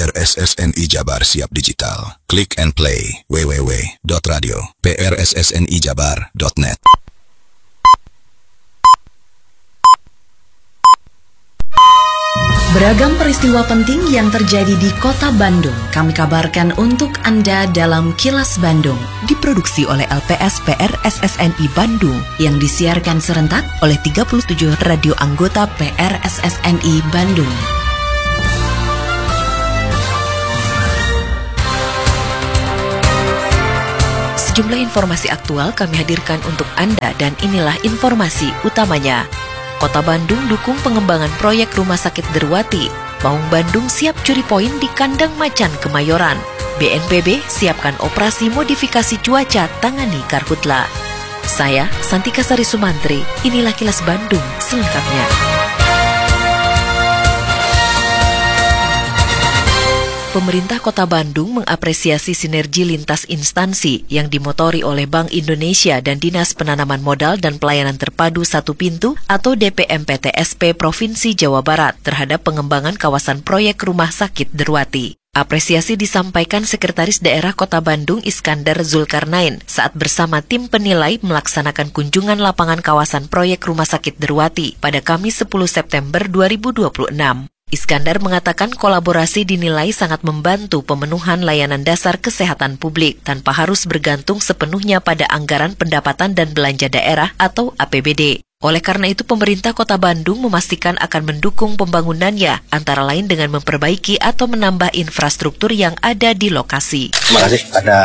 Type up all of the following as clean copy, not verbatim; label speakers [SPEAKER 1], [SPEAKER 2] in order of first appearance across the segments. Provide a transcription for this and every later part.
[SPEAKER 1] PRSSNI Jabar siap digital. Click and play www.radio.prssnijabar.net.
[SPEAKER 2] Beragam peristiwa penting yang terjadi di Kota Bandung kami kabarkan untuk Anda dalam Kilas Bandung, diproduksi oleh LPS PRSSNI Bandung yang disiarkan serentak oleh 37 radio anggota PRSSNI Bandung. Sejumlah informasi aktual kami hadirkan untuk Anda dan inilah informasi utamanya. Kota Bandung dukung pengembangan proyek Rumah Sakit Derwati. Maung Bandung siap curi poin di kandang macan Kemayoran. BNPB siapkan operasi modifikasi cuaca tangani karhutla. Saya, Santika Sari Sumantri, inilah Kilas Bandung selengkapnya. Pemerintah Kota Bandung mengapresiasi sinergi lintas instansi yang dimotori oleh Bank Indonesia dan Dinas Penanaman Modal dan Pelayanan Terpadu Satu Pintu atau DPMPTSP Provinsi Jawa Barat terhadap pengembangan kawasan proyek Rumah Sakit Derwati. Apresiasi disampaikan Sekretaris Daerah Kota Bandung Iskandar Zulkarnain saat bersama tim penilai melaksanakan kunjungan lapangan kawasan proyek Rumah Sakit Derwati pada Kamis 10 September 2026. Iskandar mengatakan kolaborasi dinilai sangat membantu pemenuhan layanan dasar kesehatan publik tanpa harus bergantung sepenuhnya pada anggaran pendapatan dan belanja daerah atau APBD. Oleh karena itu, pemerintah Kota Bandung memastikan akan mendukung pembangunannya, antara lain dengan memperbaiki atau menambah infrastruktur yang ada di lokasi.
[SPEAKER 3] Terima kasih pada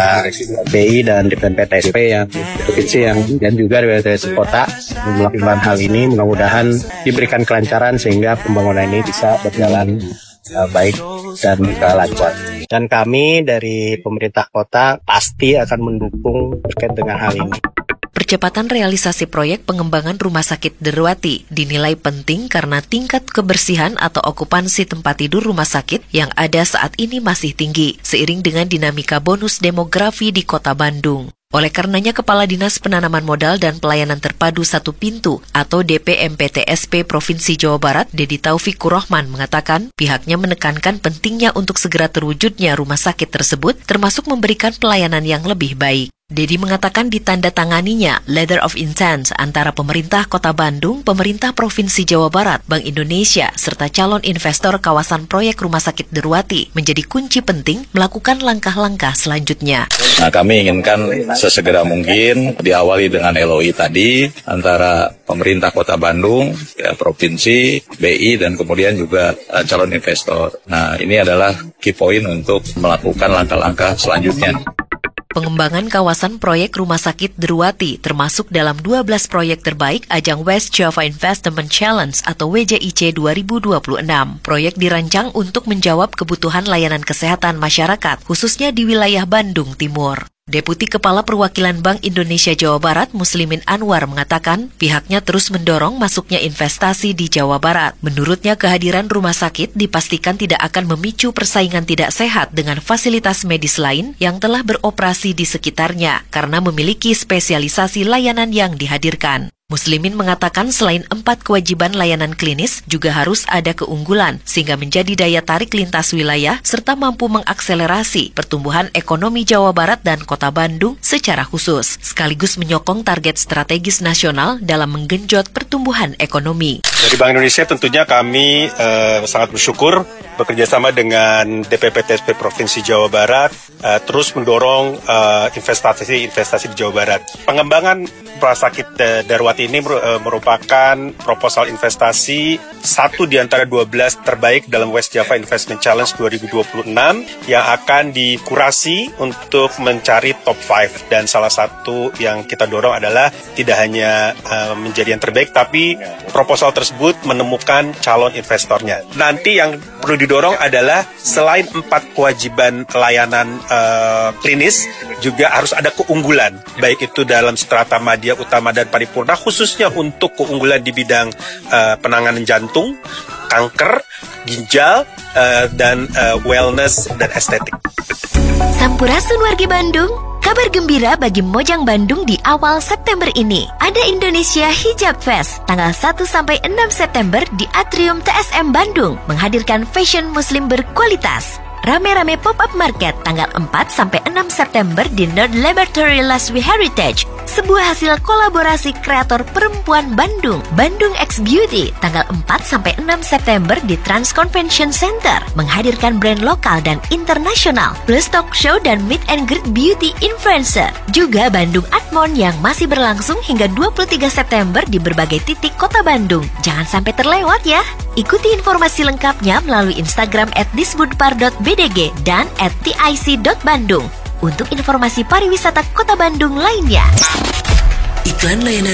[SPEAKER 3] BI dan DPMPTSP yang provinsi dan juga DPMPTSP Kota melakukan hal ini. Mudah-mudahan diberikan kelancaran sehingga pembangunan ini bisa berjalan baik dan lancar. Dan kami dari pemerintah kota pasti akan mendukung terkait dengan hal ini.
[SPEAKER 2] Percepatan realisasi proyek pengembangan Rumah Sakit Derwati dinilai penting karena tingkat kebersihan atau okupansi tempat tidur rumah sakit yang ada saat ini masih tinggi, seiring dengan dinamika bonus demografi di Kota Bandung. Oleh karenanya, Kepala Dinas Penanaman Modal dan Pelayanan Terpadu Satu Pintu atau DPMPTSP Provinsi Jawa Barat, Dedi Taufikur Rahman mengatakan pihaknya menekankan pentingnya untuk segera terwujudnya rumah sakit tersebut, termasuk memberikan pelayanan yang lebih baik. Dedi mengatakan ditandatanganinya Letter of Intent antara pemerintah Kota Bandung, pemerintah Provinsi Jawa Barat, Bank Indonesia, serta calon investor kawasan proyek Rumah Sakit Derwati menjadi kunci penting melakukan langkah-langkah selanjutnya.
[SPEAKER 4] Nah, kami inginkan sesegera mungkin diawali dengan LOI tadi antara pemerintah Kota Bandung, Provinsi, BI, dan kemudian juga calon investor. Nah, ini adalah key point untuk melakukan langkah-langkah selanjutnya.
[SPEAKER 2] Pengembangan kawasan proyek Rumah Sakit Derwati termasuk dalam 12 proyek terbaik ajang West Java Investment Challenge atau WJIC 2026. Proyek dirancang untuk menjawab kebutuhan layanan kesehatan masyarakat, khususnya di wilayah Bandung Timur. Deputi Kepala Perwakilan Bank Indonesia Jawa Barat Muslimin Anwar mengatakan pihaknya terus mendorong masuknya investasi di Jawa Barat. Menurutnya kehadiran rumah sakit dipastikan tidak akan memicu persaingan tidak sehat dengan fasilitas medis lain yang telah beroperasi di sekitarnya karena memiliki spesialisasi layanan yang dihadirkan. Muslimin mengatakan selain 4 kewajiban layanan klinis, juga harus ada keunggulan sehingga menjadi daya tarik lintas wilayah serta mampu mengakselerasi pertumbuhan ekonomi Jawa Barat dan Kota Bandung secara khusus, sekaligus menyokong target strategis nasional dalam menggenjot pertumbuhan ekonomi.
[SPEAKER 5] Dari Bank Indonesia tentunya kami sangat bersyukur bekerjasama dengan DPPTSP Provinsi Jawa Barat terus mendorong investasi di Jawa Barat. Pengembangan Rumah Sakit Derwati ini merupakan proposal investasi satu di antara 12 terbaik dalam West Java Investment Challenge 2026 yang akan dikurasi untuk mencari top 5, dan salah satu yang kita dorong adalah tidak hanya menjadi yang terbaik, tapi proposal tersebut menemukan calon investornya. Nanti yang perlu didorong adalah selain 4 kewajiban layanan klinis, juga harus ada keunggulan, baik itu dalam strata madya, utama, dan paripurna, khususnya untuk keunggulan di bidang penanganan jantung, kanker, ginjal, dan wellness dan estetik.
[SPEAKER 6] Sampurasun wargi Bandung, kabar gembira bagi Mojang Bandung di awal September ini. Ada Indonesia Hijab Fest tanggal 1-6 September di Atrium TSM Bandung, menghadirkan fashion muslim berkualitas. Rame-rame pop-up market tanggal 4-6 September di Nerd Laboratory Laswi Heritage, sebuah hasil kolaborasi kreator perempuan Bandung, Bandung X Beauty, tanggal 4-6 September di Trans Convention Center, menghadirkan brand lokal dan internasional, plus talk show dan meet and greet beauty influencer. Juga Bandung Artmon yang masih berlangsung hingga 23 September di berbagai titik kota Bandung. Jangan sampai terlewat ya. Ikuti informasi lengkapnya melalui Instagram @disbudpar.bdg dan @tic.bandung. Untuk informasi pariwisata Kota Bandung lainnya.
[SPEAKER 7] Iklan layanan